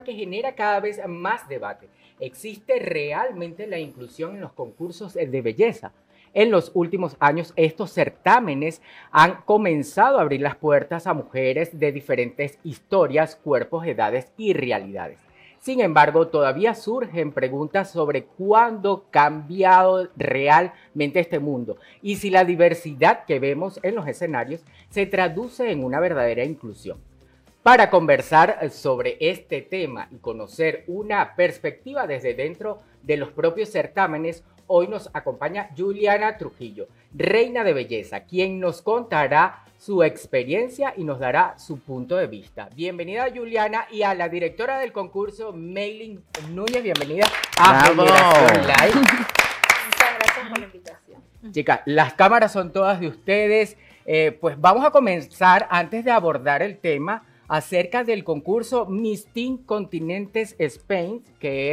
que genera cada vez más debate. ¿Existe realmente la inclusión en los concursos de belleza? En los últimos años, estos certámenes han comenzado a abrir las puertas a mujeres de diferentes historias, cuerpos, edades y realidades. Sin embargo, todavía surgen preguntas sobre cuándo ha cambiado realmente este mundo y si la diversidad que vemos en los escenarios se traduce en una verdadera inclusión. Para conversar sobre este tema y conocer una perspectiva desde dentro de los propios certámenes, hoy nos acompaña Juliana Trujillo, reina de belleza, quien nos contará su experiencia y nos dará su punto de vista. Bienvenida, Juliana, y a la directora del concurso, Maylin Núñez. Bienvenida a Generación Live. Muchas gracias por la invitación. Chicas, las cámaras son todas de ustedes. Pues vamos a comenzar, antes de abordar el tema, acerca del concurso Miss Teen Continentes Spain,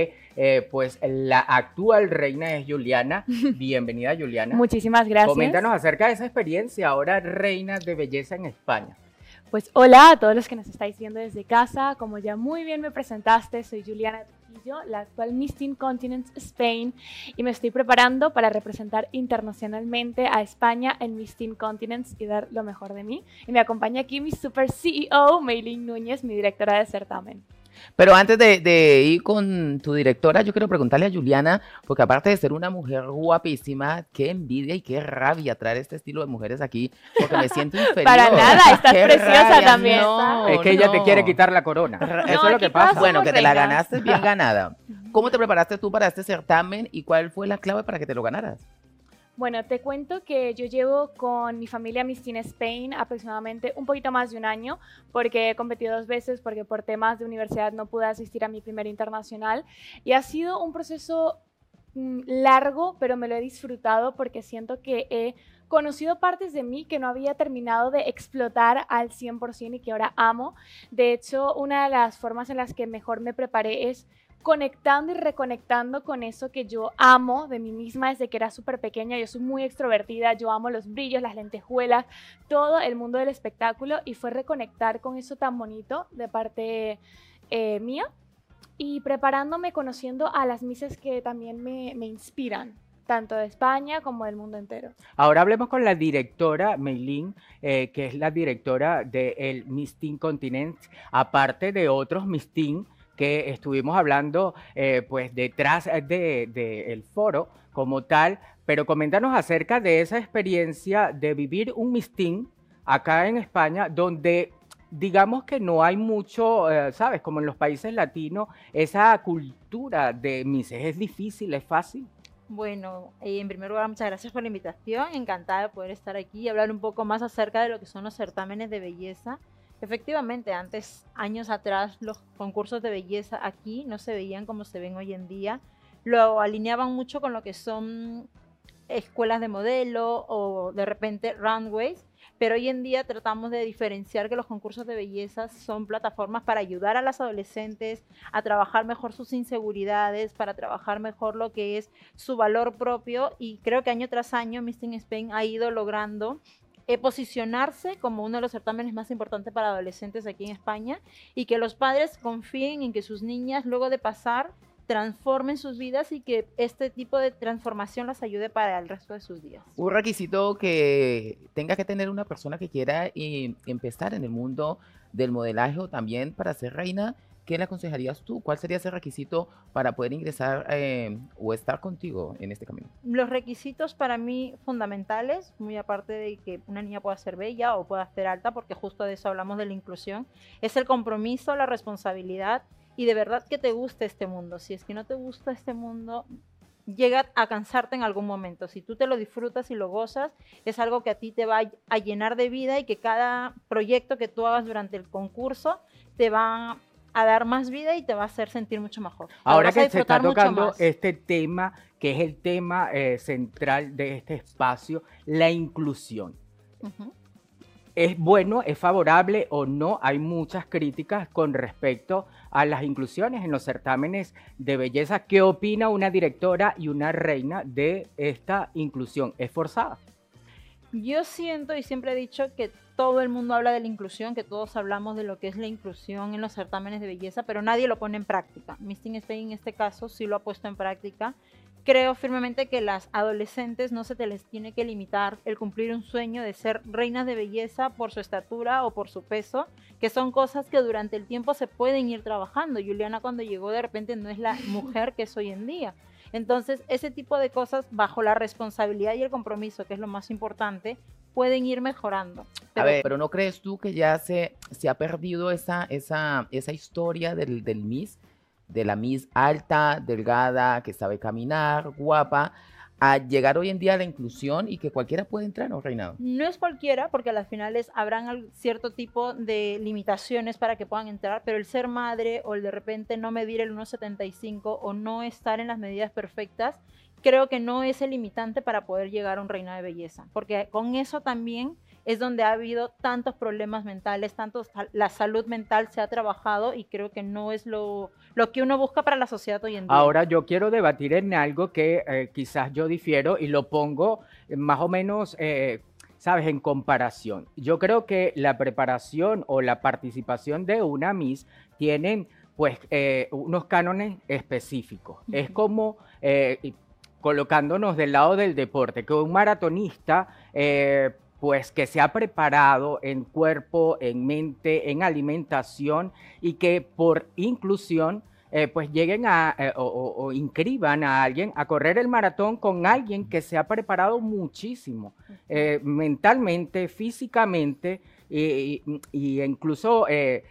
que pues la actual reina es Juliana. Bienvenida, Juliana. Muchísimas gracias. Coméntanos acerca de esa experiencia, ahora reina de belleza en España. Pues hola a todos los que nos estáis viendo desde casa. Como ya muy bien me presentaste, soy Juliana Trujillo, la actual Miss Teen Continents Spain, y me estoy preparando para representar internacionalmente a España en Miss Teen Continents y dar lo mejor de mí. Y me acompaña aquí mi super CEO, Maylin Núñez, mi directora de certamen. Pero antes de ir con tu directora, yo quiero preguntarle a Juliana, porque aparte de ser una mujer guapísima, qué envidia y qué rabia traer este estilo de mujeres aquí, porque me siento inferior. Para nada, estás Qué preciosa rabia, también. no, Es que ella te quiere quitar la corona. Eso es lo que pasa. Bueno, que te la reinas. ganaste bien ganada. ¿Cómo te preparaste tú para este certamen y cuál fue la clave para que te lo ganaras? Bueno, te cuento que yo llevo con mi familia Miss Teen Spain aproximadamente un poquito más de un año, porque he competido 2 veces, porque por temas de universidad no pude asistir a mi primer internacional, y ha sido un proceso largo, pero me lo he disfrutado porque siento que he conocido partes de mí que no había terminado de explotar al 100% y que ahora amo. De hecho, una de las formas en las que mejor me preparé es conectando y reconectando con eso que yo amo de mí misma desde que era súper pequeña. Yo soy muy extrovertida, yo amo los brillos, las lentejuelas, todo el mundo del espectáculo, y fue reconectar con eso tan bonito de parte mía, y preparándome, conociendo a las misses que también me inspiran, tanto de España como del mundo entero. Ahora hablemos con la directora, Maylin, que es la directora del Miss Teen Continents, aparte de otros Miss Teen que estuvimos hablando pues detrás del foro como tal, pero coméntanos acerca de esa experiencia de vivir un Miss Teen acá en España, donde digamos que no hay mucho, ¿sabes? Como en los países latinos, esa cultura de Misses. ¿Es difícil, es fácil? Bueno, en primer lugar, muchas gracias por la invitación. Encantada de poder estar aquí y hablar un poco más acerca de lo que son los certámenes de belleza. Efectivamente, antes, años atrás, los concursos de belleza aquí no se veían como se ven hoy en día. Lo alineaban mucho con lo que son escuelas de modelo o de repente runways, pero hoy en día tratamos de diferenciar que los concursos de belleza son plataformas para ayudar a las adolescentes a trabajar mejor sus inseguridades, para trabajar mejor lo que es su valor propio, y creo que año tras año Miss Teen Spain ha ido logrando posicionarse como uno de los certámenes más importantes para adolescentes aquí en España, y que los padres confíen en que sus niñas, luego de pasar, transformen sus vidas y que este tipo de transformación las ayude para el resto de sus días. Un requisito que tenga que tener una persona que quiera empezar en el mundo del modelaje o también para ser reina, ¿qué le aconsejarías tú? ¿Cuál sería ese requisito para poder ingresar o estar contigo en este camino? Los requisitos para mí fundamentales, muy aparte de que una niña pueda ser bella o pueda ser alta, porque justo de eso hablamos de la inclusión, es el compromiso, la responsabilidad y de verdad que te guste este mundo. Si es que no te gusta este mundo, llega a cansarte en algún momento. Si tú te lo disfrutas y lo gozas, es algo que a ti te va a llenar de vida, y que cada proyecto que tú hagas durante el concurso te va a dar más vida y te va a hacer sentir mucho mejor. Ahora que se está tocando este tema, que es el tema central de este espacio, la inclusión. ¿Es bueno, es favorable o no? Hay muchas críticas con respecto a las inclusiones en los certámenes de belleza. ¿Qué opina una directora y una reina de esta inclusión? ¿Es forzada? Yo siento y siempre he dicho que todo el mundo habla de la inclusión, que todos hablamos de lo que es la inclusión en los certámenes de belleza, pero nadie lo pone en práctica. Miss Teen Spain en este caso sí lo ha puesto en práctica. Creo firmemente que las adolescentes no se te les tiene que limitar el cumplir un sueño de ser reinas de belleza por su estatura o por su peso, que son cosas que durante el tiempo se pueden ir trabajando. Juliana cuando llegó de repente no es la mujer que es hoy en día. Entonces, ese tipo de cosas, bajo la responsabilidad y el compromiso, que es lo más importante, pueden ir mejorando. A ver, pero ¿no crees tú que ya se ha perdido esa historia del Miss, de la Miss alta, delgada, que sabe caminar, guapa, a llegar hoy en día a la inclusión y que cualquiera puede entrar, ¿no, Reinado? No es cualquiera, porque a las finales habrán cierto tipo de limitaciones para que puedan entrar, pero el ser madre o el de repente no medir el 1,75 o no estar en las medidas perfectas, creo que no es el limitante para poder llegar a un reinado de belleza, porque con eso también es donde ha habido tantos problemas mentales, la salud mental se ha trabajado y creo que no es lo que uno busca para la sociedad hoy en día. Ahora yo quiero debatir en algo que quizás yo difiero y lo pongo más o menos, ¿sabes?, en comparación. Yo creo que la preparación o la participación de una Miss tienen pues unos cánones específicos. Es como colocándonos del lado del deporte, que un maratonista pues que se ha preparado en cuerpo, en mente, en alimentación y que por inclusión pues lleguen o inscriban a alguien a correr el maratón con alguien que se ha preparado muchísimo, mentalmente, físicamente y incluso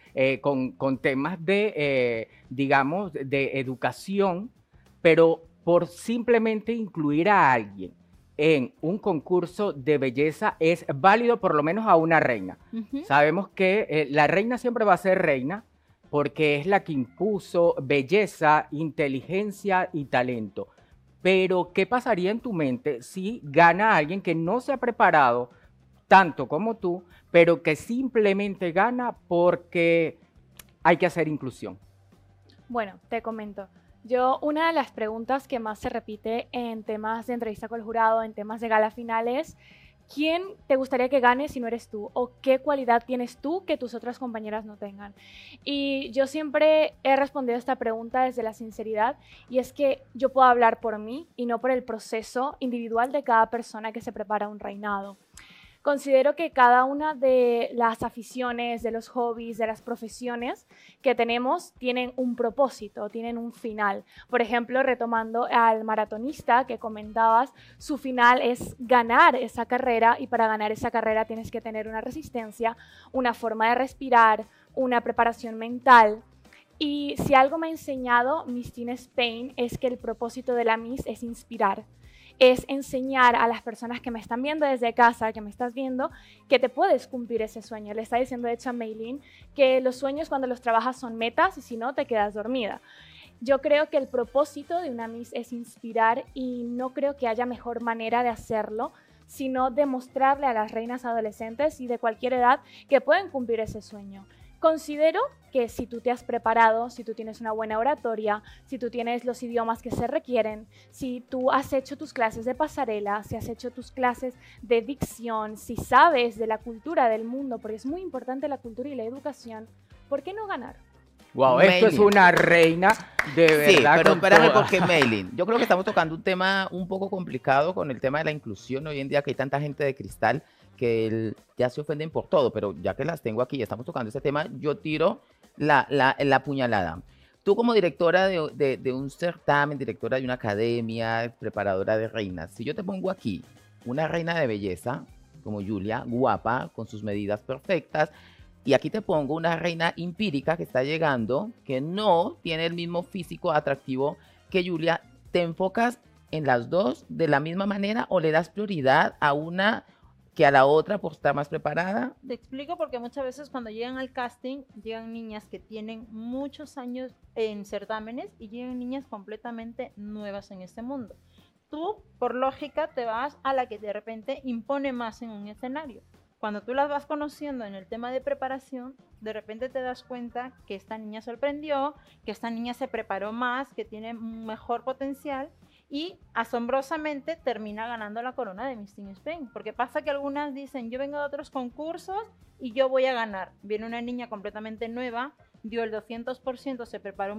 con temas de, digamos, de educación, pero por simplemente incluir a alguien en un concurso de belleza es válido por lo menos a una reina. Sabemos que la reina siempre va a ser reina porque es la que impuso belleza, inteligencia y talento. Pero, ¿qué pasaría en tu mente si gana alguien que no se ha preparado tanto como tú, pero que simplemente gana porque hay que hacer inclusión? Bueno, te comento. Una de las preguntas que más se repite en temas de entrevista con el jurado, en temas de gala final es, ¿quién te gustaría que gane si no eres tú? ¿O qué cualidad tienes tú que tus otras compañeras no tengan? Y yo siempre he respondido a esta pregunta desde la sinceridad, y es que yo puedo hablar por mí y no por el proceso individual de cada persona que se prepara un reinado. Considero que cada una de las aficiones, de los hobbies, de las profesiones que tenemos tienen un propósito, tienen un final. Por ejemplo, retomando al maratonista que comentabas, su final es ganar esa carrera y para ganar esa carrera tienes que tener una resistencia, una forma de respirar, una preparación mental. Y si algo me ha enseñado Miss Teen Spain es que el propósito de la Miss es inspirar. Es enseñar a las personas que me están viendo desde casa, que me estás viendo, que te puedes cumplir ese sueño. Le está diciendo de hecho a Meilin que los sueños cuando los trabajas son metas y si no te quedas dormida. Yo creo que el propósito de una Miss es inspirar y no creo que haya mejor manera de hacerlo sino demostrarle a las reinas adolescentes y de cualquier edad que pueden cumplir ese sueño. Considero que si tú te has preparado, si tú tienes una buena oratoria, si tú tienes los idiomas que se requieren, si tú has hecho tus clases de pasarela, si has hecho tus clases de dicción, si sabes de la cultura del mundo, porque es muy importante la cultura y la educación, ¿por qué no ganar? Wow, esto es una reina de verdad. Sí, pero espérame porque Meilin, yo creo que estamos tocando un tema un poco complicado con el tema de la inclusión hoy en día, que hay tanta gente de cristal que ya se ofenden por todo, pero ya que las tengo aquí y estamos tocando ese tema, yo tiro la puñalada. Tú como directora de un certamen, directora de una academia, preparadora de reinas, si yo te pongo aquí una reina de belleza, como Julia, guapa, con sus medidas perfectas, y aquí te pongo una reina empírica que está llegando, que no tiene el mismo físico atractivo que Julia, ¿te enfocas en las dos de la misma manera o le das prioridad a una que a la otra por estar más preparada? Te explico porque muchas veces cuando llegan al casting, llegan niñas que tienen muchos años en certámenes y llegan niñas completamente nuevas en este mundo. Tú, por lógica, te vas a la que de repente impone más en un escenario. Cuando tú las vas conociendo en el tema de preparación, de repente te das cuenta que esta niña sorprendió, que esta niña se preparó más, que tiene un mejor potencial y asombrosamente termina ganando la corona de Miss Teen Spain, porque pasa que algunas dicen, yo vengo de otros concursos y yo voy a ganar. Viene una niña completamente nueva, dio el 200%, se preparó